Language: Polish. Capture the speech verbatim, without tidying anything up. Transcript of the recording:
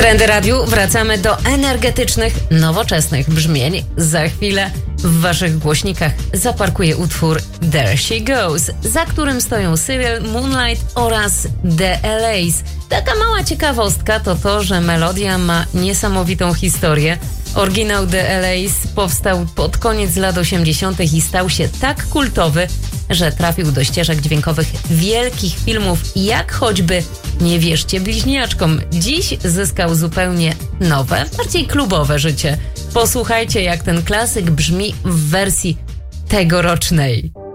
Trendy Radiu wracamy do energetycznych, nowoczesnych brzmień. Za chwilę w waszych głośnikach zaparkuje utwór There She Goes, za którym stoją Cyril, Moonlight oraz The L A's. Taka mała ciekawostka to to, że melodia ma niesamowitą historię. Oryginał The L A's powstał pod koniec lat osiemdziesiątych i stał się tak kultowy, że trafił do ścieżek dźwiękowych wielkich filmów, jak choćby Nie wierzcie bliźniaczkom. Dziś zyskał zupełnie nowe, bardziej klubowe życie. Posłuchajcie, jak ten klasyk brzmi w wersji tegorocznej.